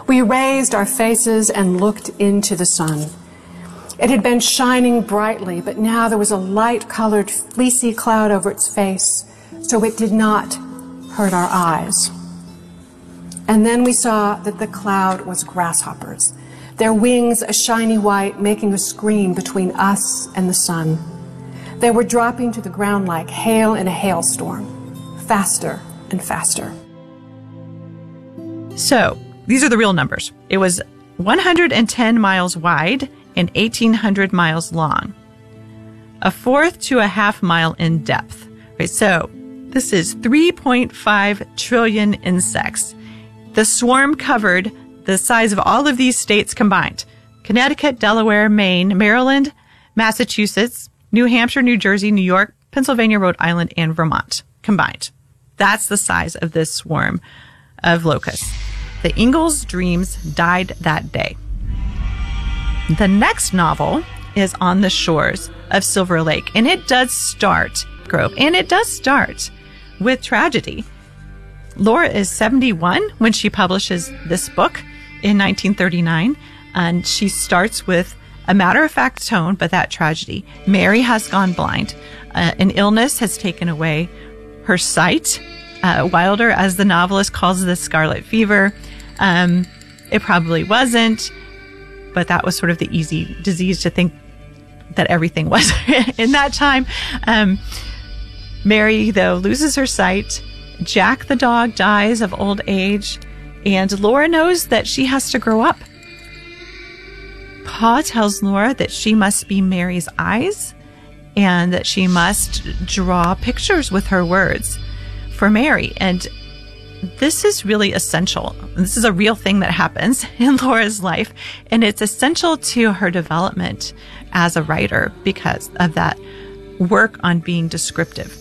We raised our faces and looked into the sun. It had been shining brightly, but now there was a light-colored, fleecy cloud over its face, so it did not hurt our eyes. And then we saw that the cloud was grasshoppers, their wings a shiny white, making a screen between us and the sun. They were dropping to the ground like hail in a hailstorm, faster and faster. So, these are the real numbers. It was 110 miles wide and 1,800 miles long, a fourth to a half mile in depth. Right, so, this is 3.5 trillion insects. The swarm covered the size of all of these states combined: Connecticut, Delaware, Maine, Maryland, Massachusetts, New Hampshire, New Jersey, New York, Pennsylvania, Rhode Island, and Vermont combined. That's the size of this swarm of locusts. The Ingalls' dreams died that day. The next novel is On the Shores of Silver Lake, and it does start, with tragedy. Laura is 71 when she publishes this book in 1939, and she starts with a matter-of-fact tone, but that tragedy. Mary has gone blind. An illness has taken away her sight. Wilder, as the novelist, calls this scarlet fever. It probably wasn't, but that was sort of the easy disease to think that everything was in that time. Mary, though, loses her sight. Jack the dog dies of old age, and Laura knows that she has to grow up. Pa tells Laura that she must be Mary's eyes and that she must draw pictures with her words for Mary. And this is really essential. This is a real thing that happens in Laura's life, and it's essential to her development as a writer because of that work on being descriptive.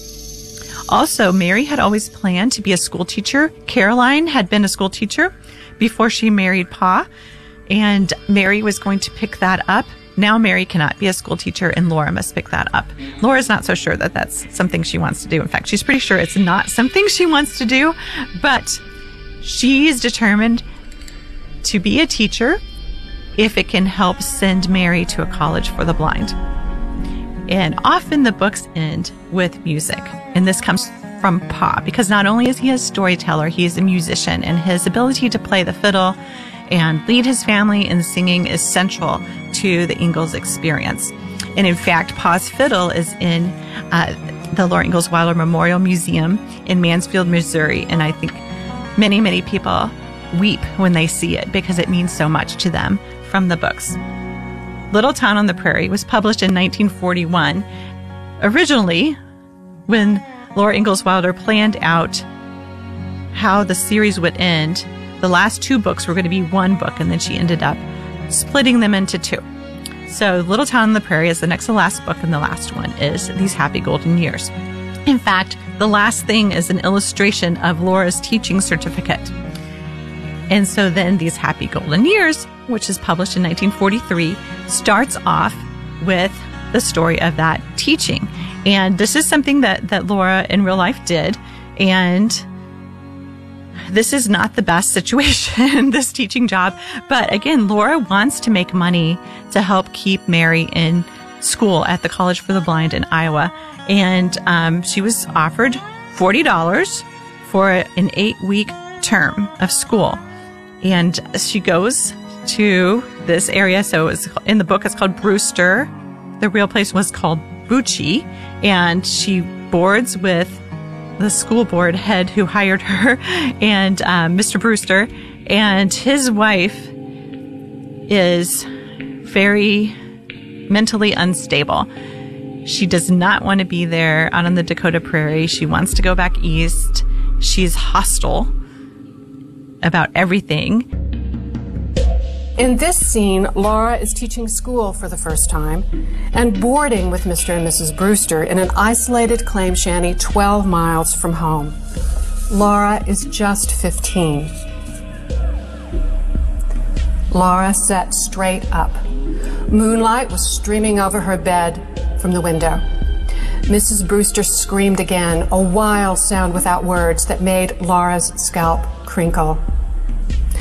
Also, Mary had always planned to be a school teacher. Caroline had been a school teacher before she married Pa, and Mary was going to pick that up. Now Mary cannot be a school teacher, and Laura must pick that up. Laura's not so sure that that's something she wants to do. In fact, she's pretty sure it's not something she wants to do, but she's determined to be a teacher if it can help send Mary to a college for the blind. And often the books end with music. And this comes from Pa, because not only is he a storyteller, he is a musician, and his ability to play the fiddle and lead his family in singing is central to the Ingalls experience. And in fact, Pa's fiddle is in the Laura Ingalls Wilder Memorial Museum in Mansfield, Missouri. And I think many, many people weep when they see it because it means so much to them from the books. Little Town on the Prairie was published in 1941. Originally, when Laura Ingalls Wilder planned out how the series would end, the last two books were going to be one book, and then she ended up splitting them into two. So Little Town on the Prairie is the next to last book, and the last one is These Happy Golden Years. In fact, the last thing is an illustration of Laura's teaching certificate. And so then These Happy Golden Years, which is published in 1943, starts off with the story of that teaching. And this is something that Laura in real life did. And this is not the best situation, this teaching job. But again, Laura wants to make money to help keep Mary in school at the College for the Blind in Iowa. And she was offered $40 for an 8-week term of school. And she goes to this area. So it's, in the book, it's called Brewster. The real place was called Bucci. And she boards with the school board head who hired her and Mr. Brewster. And his wife is very mentally unstable. She does not want to be there out on the Dakota Prairie. She wants to go back east. She's hostile about everything. In this scene, Laura is teaching school for the first time and boarding with Mr. and Mrs. Brewster in an isolated claim shanty 12 miles from home. Laura is just 15. Laura sat straight up. Moonlight was streaming over her bed from the window. Mrs. Brewster screamed again, a wild sound without words that made Laura's scalp crinkle.